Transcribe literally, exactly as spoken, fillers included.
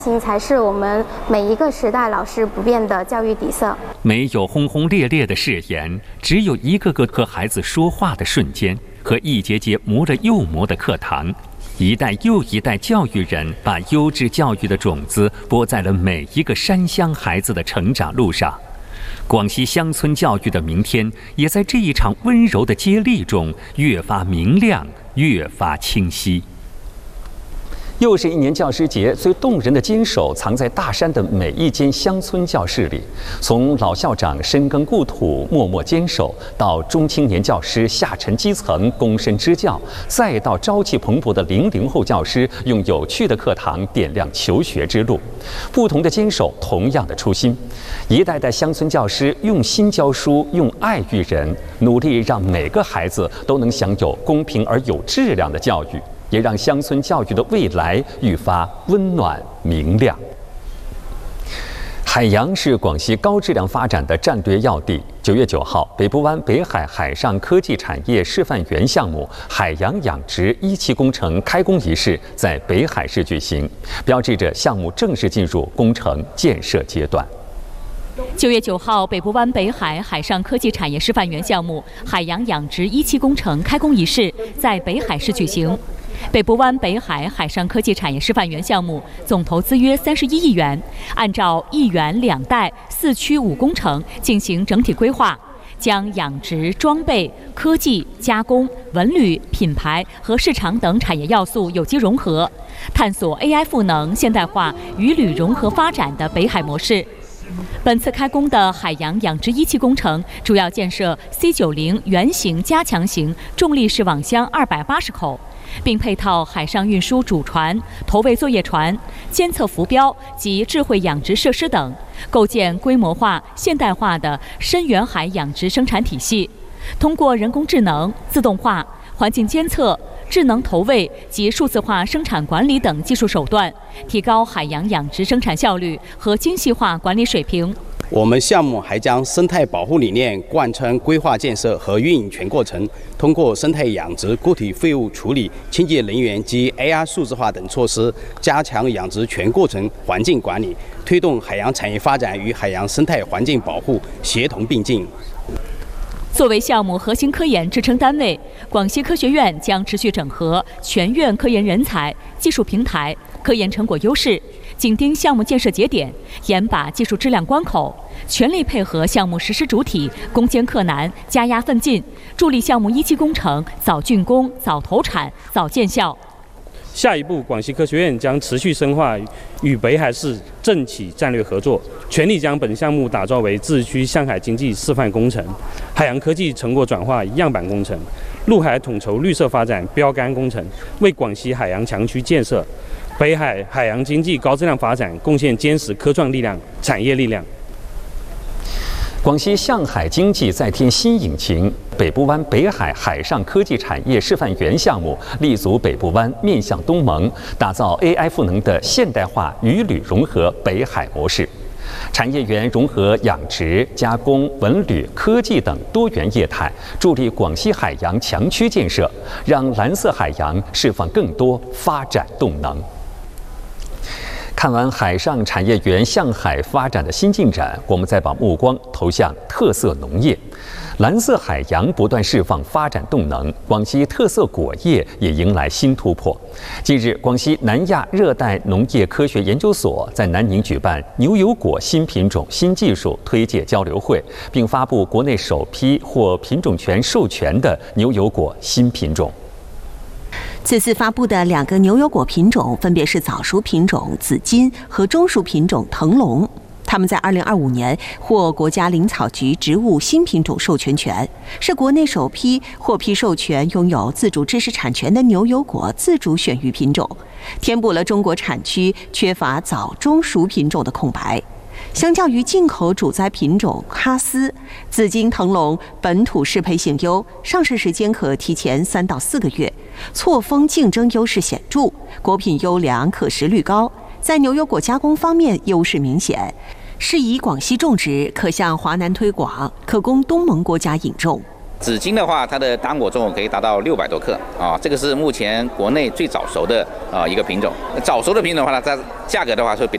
情才是我们每一个时代老师不变的教育底色。 没有轰轰烈烈的誓言，只有一个个和孩子说话的瞬间，和一节节磨了又磨的课堂。一代又一代教育人把优质教育的种子播在了每一个山乡孩子的成长路上。广西乡村教育的明天，也在这一场温柔的接力中越发明亮，越发清晰。又是一年教师节，最动人的坚守藏在大山的每一间乡村教室里。从老校长深耕故土、默默坚守，到中青年教师下沉基层、躬身支教，再到朝气蓬勃的零零后教师用有趣的课堂点亮求学之路。不同的坚守，同样的初心。一代代乡村教师用心教书，用爱育人，努力让每个孩子都能享有公平而有质量的教育。也让乡村教育的未来愈发温暖明亮。海洋是广西高质量发展的战略要地。九月九号，北部湾北海海上科技产业示范园项目海洋养殖一期工程开工仪式在北海市举行，标志着项目正式进入工程建设阶段。 九月九号，北部湾北海海上科技产业示范园项目海洋养殖一期工程开工仪式在北海市举行。北部湾北海海上科技产业示范园项目总投资约三十一亿元，按照一园两带四区五工程进行整体规划，将养殖、装备、科技、加工、文旅、品牌和市场等产业要素有机融合，探索 A I 赋能现代化与旅融合发展的北海模式。本次开工的海洋养殖一期工程主要建设 C 九十圆形加强型重力式网箱二百八十口，并配套海上运输主船、投喂作业船、监测浮标及智慧养殖设施等，构建规模化、现代化的深远海养殖生产体系。通过人工智能、自动化、环境监测、智能投喂及数字化生产管理等技术手段，提高海洋养殖生产效率和精细化管理水平。 我们项目还将生态保护理念贯穿规划建设和运营全过程，通过生态养殖、固体废物处理、清洁能源及 A R 数字化等措施，加强养殖全过程环境管理，推动海洋产业发展与海洋生态环境保护协同并进。 作为项目核心科研支撑单位，广西科学院将持续整合全院科研人才、技术平台、科研成果优势，紧盯项目建设节点，严把技术质量关口，全力配合项目实施主体攻坚克难、加压奋进，助力项目一期工程早竣工、早投产、早见效。 下一步，广西科学院将持续深化与北海市政企战略合作，全力将本项目打造为自区向海经济示范工程、海洋科技成果转化样板工程、陆海统筹绿色发展标杆工程，为广西海洋强区建设、北海海洋经济高质量发展贡献坚实科创力量、产业力量。 广西向海经济再添新引擎，北部湾北海海上科技产业示范园项目立足北部湾，面向东盟，打造 A I 赋能的现代化与旅融合北海模式。产业园融合养殖、加工、文旅、科技等多元业态，助力广西海洋强区建设，让蓝色海洋释放更多发展动能。看完海上产业园向海发展的新进展，我们再把目光投向特色农业。蓝色海洋不断释放发展动能，广西特色果业也迎来新突破。近日，广西南亚热带农业科学研究所在南宁举办牛油果新品种新技术推介交流会，并发布国内首批获品种权授权的牛油果新品种。 此次发布的两个牛油果品种分别是早熟品种紫金和中熟品种腾龙，它们在二零二五年获国家林草局植物新品种授权权，是国内首批获批授权拥有自主知识产权的牛油果自主选育品种，填补了中国产区缺乏早中熟品种的空白。相较于进口主栽品种哈斯，紫金腾龙本土适配性优，上市时间可提前三到四个月，错峰竞争优势显著，果品优良，可食率高，在牛油果加工方面优势明显，适宜广西种植，可向华南推广，可供东盟国家引种。 紫金的话，它的单果重可以达到六百多克啊，这个是目前国内最早熟的啊一个品种。早熟的品种的话，它价格的话会比